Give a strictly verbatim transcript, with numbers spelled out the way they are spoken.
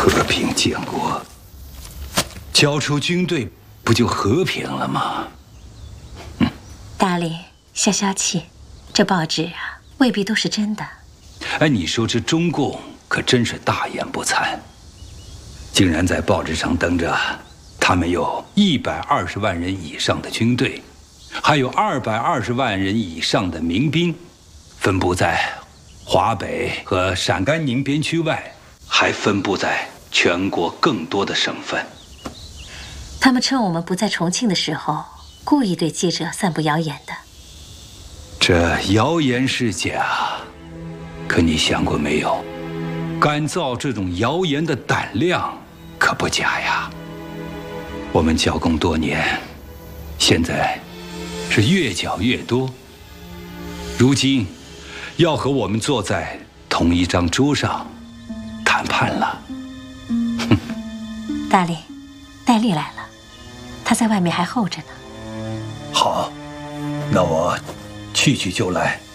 和平建国，交出军队不就和平了吗？ 嗯，大林，消消气，这报纸啊未必都是真的。 哎，你说这中共可真是大言不惭，竟然在报纸上登着，他们有一百二十万人以上的军队，还有二百二十万人以上的民兵，分布在华北和陕甘宁边区外，还分布在全国更多的省份。 他们趁我们不在重庆的时候，故意对记者散布谣言的。 这谣言是假，可你想过没有？敢造这种谣言的胆量可不假呀。我们剿共多年，现在是越剿越多。如今要和我们坐在同一张桌上谈判了。哼！ 大林，戴笠来了，他在外面还候着呢。 好，那我去去就来。